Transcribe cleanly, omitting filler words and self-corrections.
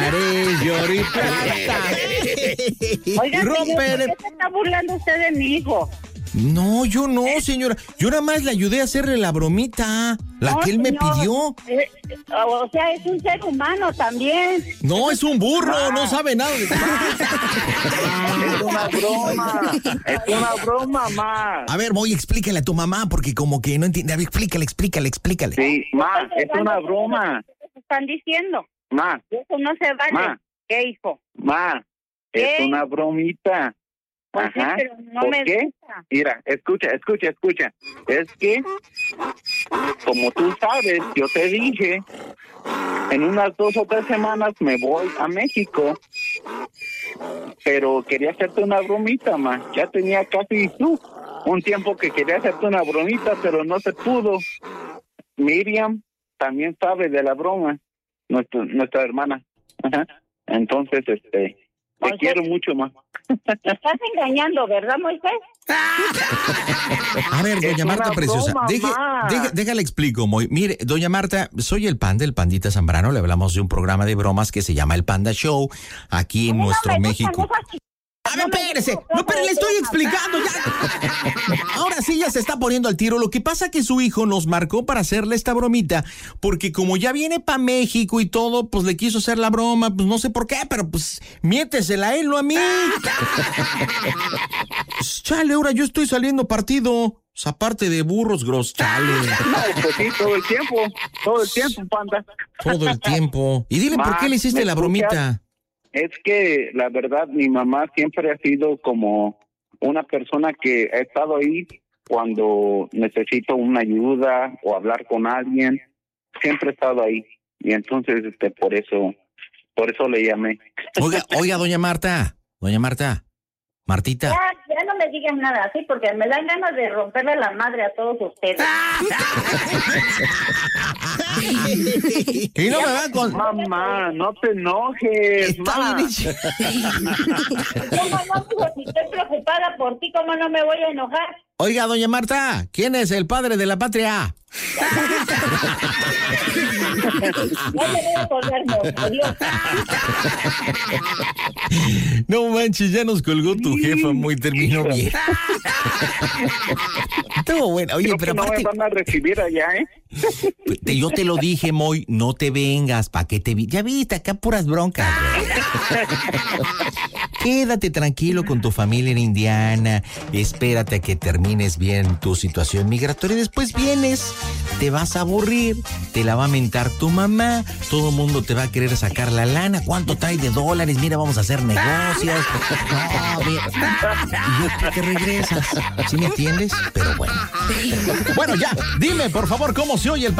dólares, oro y plata. Oiga, Romper. señor, ¿por qué se está burlando usted de mi hijo? No, yo no, señora. Yo nada más le ayudé a hacerle la bromita, la que él me señor, pidió. O sea, es un ser humano también. No, es un burro, no sabe nada. Es una broma. Es una broma, ma. A ver, voy, explícale a tu mamá, porque como que no entiende. A ver, explícale. Sí, ma, es una broma. ¿Qué están diciendo? Ma, Eso no se vale. Ma. ¿Qué, hijo? ma, ¿Qué? es una bromita. Pues sí, Ajá. pero no ¿Por me qué? gusta. Mira, escucha. Es que, como tú sabes, yo te dije, en unas 2 o 3 semanas me voy a México. Pero quería hacerte una bromita, ma. Ya tenía casi un tiempo que quería hacerte una bromita, pero no se pudo. Miriam también sabe de la broma, nuestra hermana. Ajá. Entonces, te quiero mucho, ma. Me estás engañando, ¿verdad, Moisés? A ver, Es doña Marta una Preciosa, broma, ma. déjale explico, Moy. Mire, doña Marta, soy el Panda, el Pandita Zambrano. Le hablamos de un programa de bromas que se llama El Panda Show, aquí en nuestro México. A ver, espérese. No, pero le estoy explicando ya. Ahora sí ya se está poniendo al tiro. Lo que pasa que su hijo nos marcó para hacerle esta bromita, porque como ya viene para México y todo, pues le quiso hacer la broma, pues no sé por qué, pero pues miéntesela a él, no a mí. Pues, chale, ahora yo estoy saliendo partido. Pues, aparte de burros, chale. No, pues sí, todo el tiempo, Panda. Todo el tiempo. Y dile por qué le hiciste ¿me la escuchas? bromita. Es que la verdad mi mamá siempre ha sido como una persona que ha estado ahí cuando necesito una ayuda o hablar con alguien. Siempre ha estado ahí y entonces por eso le llamé. Oiga, doña Martita. Ya no me digan nada así porque me dan ganas de romperle la madre a todos ustedes. Y no me van con... Mamá, no te enojes, Está ma. bien hecho. ¿Cómo no, hijo? Si estoy preocupada por ti, ¿cómo no me voy a enojar? Oiga, doña Marta, ¿quién es el padre de la patria? No me voy a colgar, no, adiós. No manches, ya nos colgó tu jefa, muy terminó bien. Estuvo bueno. Oye, Creo pero que no aparte, me van a recibir allá, yo te lo dije, Moy, no te vengas, ¿pa' qué te vi? Ya viste, acá puras broncas, güey. Quédate tranquilo con tu familia en Indiana, espérate a que termines bien tu situación migratoria, después vienes, te vas a aburrir, te la va a mentar tu mamá, todo el mundo te va a querer sacar la lana, ¿cuánto trae de dólares? Mira, vamos a hacer negocios. No, mira. Y yo te regresas, ¿sí me entiendes? Pero bueno. Bueno, ya, dime, por favor, ¿cómo se oye el